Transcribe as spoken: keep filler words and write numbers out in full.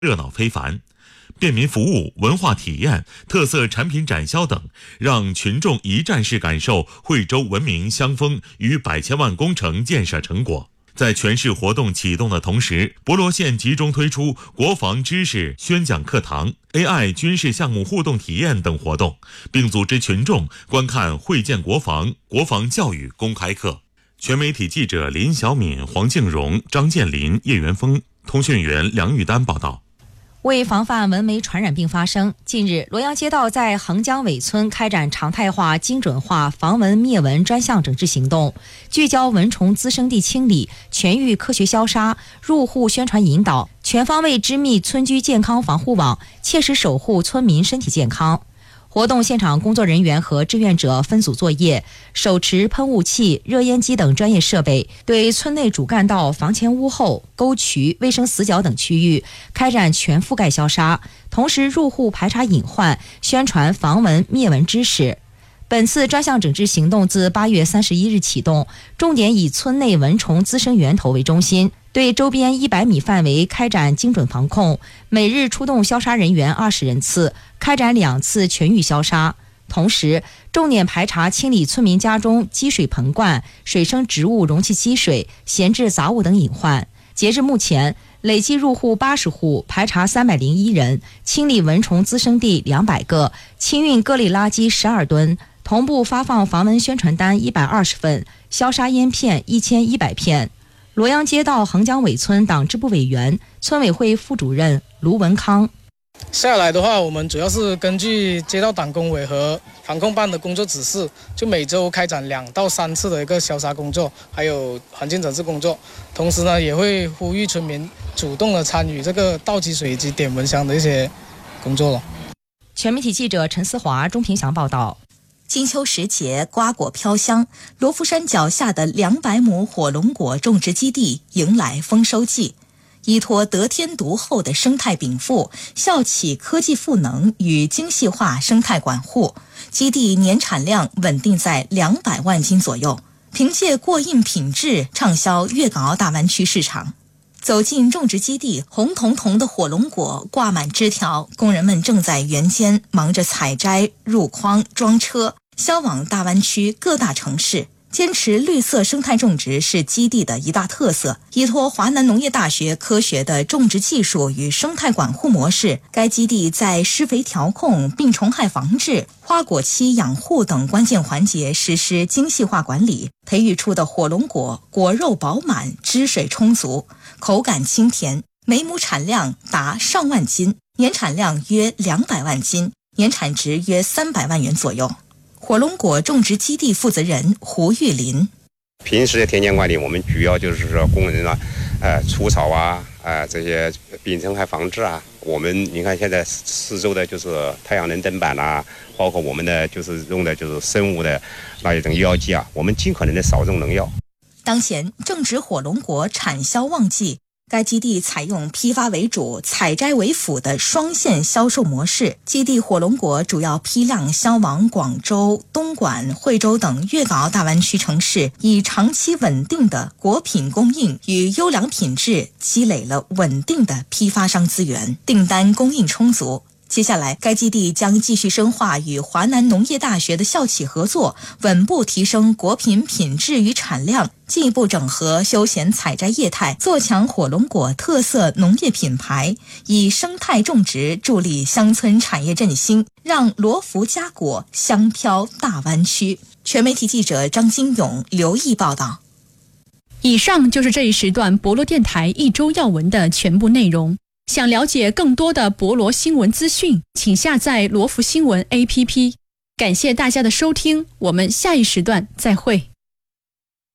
热闹非凡。便民服务、文化体验、特色产品展销等，让群众一站式感受惠州文明乡风与百千万工程建设成果。在全市活动启动的同时，博罗县集中推出国防知识宣讲课堂、A I 军事项目互动体验等活动，并组织群众观看会建国防、国防教育公开课。全媒体记者林小敏、黄静荣、张建林、叶元峰，通讯员梁玉丹报道。 为防范蚊媒传染病发生，近日罗阳街道在横江尾村开展常态化、精准化防蚊灭蚊专项整治行动，聚焦蚊虫滋生地清理、全域科学消杀、入户宣传引导，全方位织密村居健康防护网，切实守护村民身体健康。活动现场工作人员和志愿者分组作业，手持喷雾器、热烟机等专业设备，对村内主干道、房前屋后、沟渠、卫生死角等区域开展全覆盖消杀，同时入户排查隐患，宣传防蚊灭蚊知识。本次专项整治行动自八月三十一日启动，重点以村内蚊虫滋生源头为中心，对周边一百米范围开展精准防控，每日出动消杀人员二十人次，开展两次全域消杀。同时，重点排查清理村民家中积水盆罐、水生植物容器积水、闲置杂物等隐患。截至目前，累计入户八十户，排查三百零一人，清理蚊虫滋生地两百个，清运各类垃圾十二吨，同步发放防蚊宣传单一百二十份，消杀烟片一千一百片。罗阳街道横江尾村党支部委员、村委会副主任卢文康。 下来的话，我们主要是根据街道党工委和防控办的工作指示，就每周开展两到三次的一个消杀工作，还有环境整治工作。同时呢，也会呼吁村民主动的参与这个倒积水以及点蚊香的一些工作了。 全媒体记者陈思华、钟平祥报道。 金秋时节，瓜果飘香，罗浮山脚下的两百亩火龙果种植基地迎来丰收季。依托得天独厚的生态禀赋，校企科技赋能与精细化生态管护，基地年产量稳定在两百万斤左右，凭借过硬品质畅销粤港澳大湾区市场。走进种植基地，红彤彤的火龙果挂满枝条，工人们正在园间忙着采摘、入筐、装车，销往大湾区各大城市。坚持绿色生态种植是基地的一大特色。依托华南农业大学科学的种植技术与生态管护模式，该基地在施肥调控、病虫害防治、花果期养护等关键环节实施精细化管理，培育出的火龙果果肉饱满、汁水充足、口感清甜，每亩产量达上万斤，年产量约两百万斤，年产值约三百万元左右。火龙果种植基地负责人胡玉林： 平时的田间管理，我们主要就是说工人啊，呃，除草啊，呃，这些病虫害防治啊。我们你看现在四周的就是太阳能灯板啊，包括我们的就是用的就是生物的那一种药剂啊，我们尽可能的少用农药。 当前正值火龙果产销旺季。该基地采用批发为主、采摘为辅的双线销售模式，基地火龙果主要批量销往广州、东莞、惠州等粤港澳大湾区城市，以长期稳定的果品供应与优良品质积累了稳定的批发商资源，订单供应充足。接下来，该基地将继续深化与华南农业大学的校企合作，稳步提升果品品质与产量，进一步整合休闲采摘业态，做强火龙果特色农业品牌，以生态种植助力乡村产业振兴，让罗浮佳果香飘大湾区。全媒体记者张金勇、刘毅报道。 以上就是这一时段博罗电台一周要闻的全部内容。想了解更多的博罗新闻资讯，请下载罗浮新闻 A P P。感谢大家的收听，我们下一时段再会。